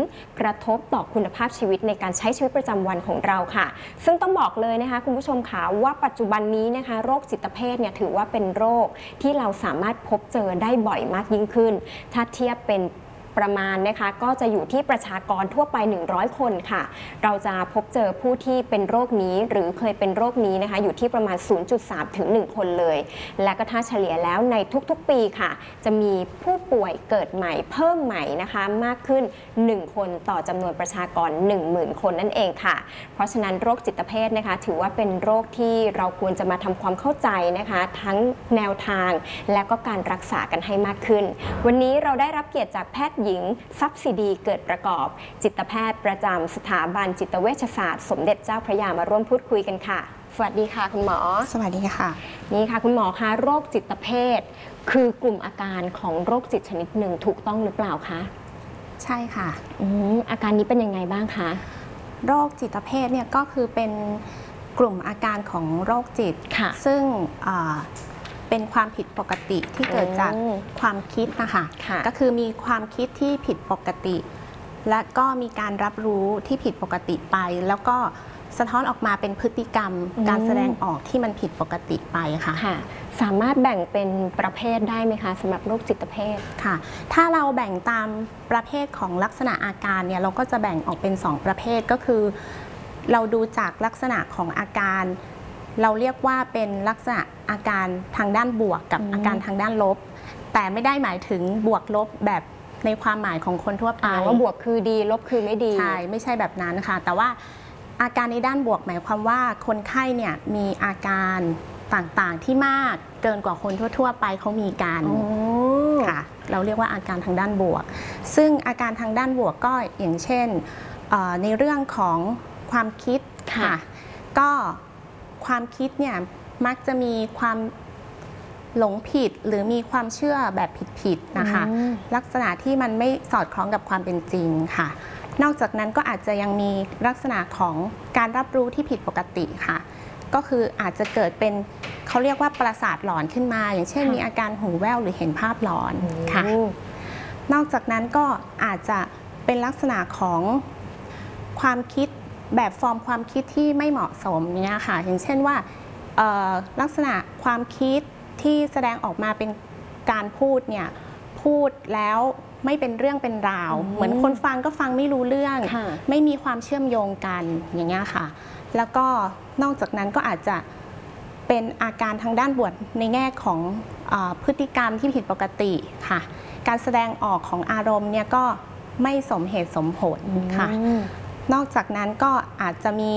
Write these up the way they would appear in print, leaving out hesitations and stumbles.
กระทบต่อคุณภาพชีวิตในการใช้ชีวิตประจำวันของเราค่ะซึ่งต้องบอกเลยนะคะคุณผู้ชมค่ะว่าปัจจุบันนี้นะคะโรคจิตเภทเนี่ยถือว่าเป็นโรคที่เราสามารถพบเจอได้บ่อยมากยิ่งขึ้นถ้าเทียบเป็นประมาณนะคะก็จะอยู่ที่ประชากรทั่วไป100คนค่ะเราจะพบเจอผู้ที่เป็นโรคนี้หรือเคยเป็นโรคนี้นะคะอยู่ที่ประมาณ 0.3 ถึง 1 คนเลยและก็ถ้าเฉลี่ยแล้วในทุกๆปีค่ะจะมีผู้ป่วยเกิดใหม่เพิ่มใหม่นะคะมากขึ้น1คนต่อจำนวนประชากร 10,000 คนนั่นเองค่ะเพราะฉะนั้นโรคจิตเภทนะคะถือว่าเป็นโรคที่เราควรจะมาทำความเข้าใจนะคะทั้งแนวทางและก็การรักษากันให้มากขึ้นวันนี้เราได้รับเกียรติจากแพทย์หญิงทรัพย์ศิดีเกิดประกอบจิตแพทย์ประจำสถาบันจิตเวชศาสตร์สมเด็จเจ้าพระยามาร่วมพูดคุยกันค่ะสวัสดีค่ะคุณหมอสวัสดีค่ะนี่ค่ะคุณหมอคะโรคจิตเภทคือกลุ่มอาการของโรคจิตชนิดหนึ่งถูกต้องหรือเปล่าคะใช่ค่ะอาการนี้เป็นยังไงบ้างคะโรคจิตเภทเนี่ยก็คือเป็นกลุ่มอาการของโรคจิตซึ่งเป็นความผิดปกติที่เกิดจากความคิดนะคะก็คือมีความคิดที่ผิดปกติและก็มีการรับรู้ที่ผิดปกติไปแล้วก็สะท้อนออกมาเป็นพฤติกรรมการแสดงออกที่มันผิดปกติไปค่ะสามารถแบ่งเป็นประเภทได้ไหมคะสำหรับโรคจิตเภทค่ะถ้าเราแบ่งตามประเภทของลักษณะอาการเนี่ยเราก็จะแบ่งออกเป็น2ประเภทก็คือเราดูจากลักษณะของอาการเราเรียกว่าเป็นลักษณะอาการทางด้านบวกกับอาการทางด้านลบแต่ไม่ได้หมายถึงบวกลบแบบในความหมายของคนทั่วไปว่าบวกคือดีลบคือไม่ดีใช่ไม่ใช่แบบนั้นค่ะแต่ว่าอาการในด้านบวกหมายความว่าคนไข้เนี่ยมีอาการต่างๆที่มากเกินกว่าคนทั่วๆไปเขามีกันค่ะเราเรียกว่าอาการทางด้านบวกซึ่งอาการทางด้านบวกก็อย่างเช่นในเรื่องของความคิดค่ะก็ความคิดเนี่ยมักจะมีความหลงผิดหรือมีความเชื่อแบบผิดๆนะคะลักษณะที่มันไม่สอดคล้องกับความเป็นจริงค่ะนอกจากนั้นก็อาจจะยังมีลักษณะของการรับรู้ที่ผิดปกติค่ะก็คืออาจจะเกิดเป็นเขาเรียกว่าประสาทหลอนขึ้นมาอย่างเช่นมีอาการหูแว่วหรือเห็นภาพหลอนค่ะนอกจากนั้นก็อาจจะเป็นลักษณะของความคิดแบบฟอร์มความคิดที่ไม่เหมาะสมเนี่ยค่ะอย่างเช่นว่าลักษณะความคิดที่แสดงออกมาเป็นการพูดเนี่ยพูดแล้วไม่เป็นเรื่องเป็นราวเหมือนคนฟังก็ฟังไม่รู้เรื่องไม่มีความเชื่อมโยงกันอย่างเงี้ยค่ะแล้วก็นอกจากนั้นก็อาจจะเป็นอาการทางด้านบวกในแง่ของพฤติกรรมที่ผิดปกติค่ะการแสดงออกของอารมณ์เนี่ยก็ไม่สมเหตุสมผลค่ะนอกจากนั้นก็อาจจะมี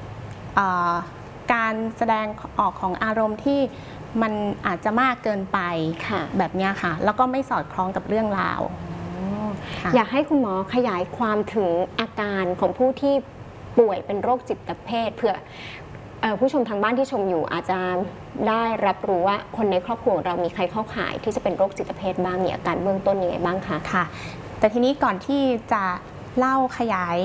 การแสดงออกของอารมณ์ที่มันอาจจะมากเกินไปแบบนี้ค่ะแล้วก็ไม่สอดคล้องกับเรื่องราวอยากให้คุณหมอขยายความถึงอาการของผู้ที่ป่วยเป็นโรคจิตเภทเผื่อผู้ชมทางบ้านที่ชมอยู่อาจจะได้รับรู้ว่าคนในครอบครัวเรามีใครเข้าข่ายที่จะเป็นโรคจิตเภทบ้างมีอาการเบื้องต้นยังไงบ้างคะค่ะแต่ทีนี้ก่อนที่จะเล่าขยาย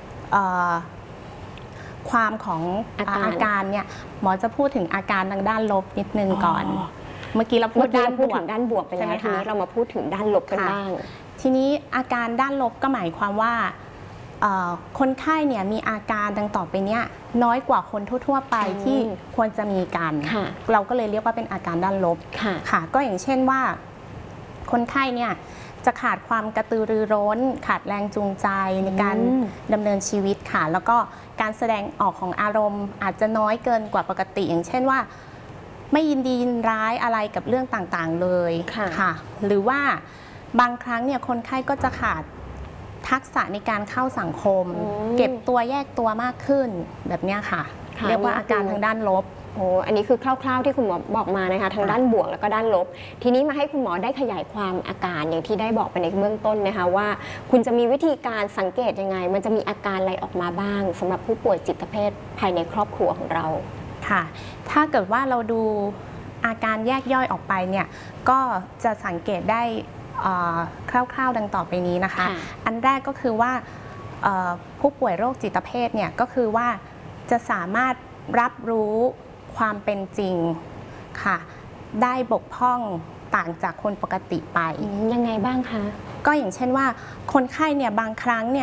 ความของอาการเนี่ยหมอจะพูดถึงอาการทางด้านลบนิดนึงก่อนเมื่อกี้เราพูดถึงด้านบวกไปแล้วทีนี้เรามาพูดถึงด้านลบกันบ้างทีนี้อาการด้านลบก็หมายความว่าคนไข้เนี่ยมีอาการดังต่อไปเนี้ยน้อยกว่าคนทั่วๆไปที่ควรจะมีกันเราก็เลยเรียกว่าเป็นอาการด้านลบค่ะก็อย่างเช่นว่าคนไข้เนี่ยจะขาดความกระตือรือร้นขาดแรงจูงใจในการดำเนินชีวิตค่ะแล้วก็การแสดงออกของอารมณ์อาจจะน้อยเกินกว่าปกติอย่างเช่นว่าไม่ยินดียินร้ายอะไรกับเรื่องต่างๆเลยค่ะหรือว่าบางครั้งเนี่ยคนไข้ก็จะขาดทักษะในการเข้าสังคมเก็บตัวแยกตัวมากขึ้นแบบนี้ค่ะเรียกว่าอาการทางด้านลบอันนี้คือคร่าวๆที่คุณหมอบอกมานะคะทางด้านบวกแล้วก็ด้านลบทีนี้มาให้คุณหมอได้ขยายความอาการอย่างที่ได้บอกไปในเบื้องต้นนะคะว่าคุณจะมีวิธีการสังเกตยังไงมันจะมีอาการอะไรออกมาบ้างสำหรับผู้ป่วยจิตเภทภายในครอบครัวของเราค่ะถ้าเกิดว่าเราดูอาการแยกย่อยออกไปเนี่ยก็จะสังเกตได้คร่าวๆดังต่อไปนี้นะคะอันแรกก็คือว่าผู้ป่วยโรคจิตเภทเนี่ยก็คือว่าจะสามารถรับรู้ความเป็นจริงค่ะได้บกพร่องต่างจากคนปกติไปยังไงบ้างคะก็อย่างเช่นว่าคนไข้เนี่ยบางครั้งเนี่ย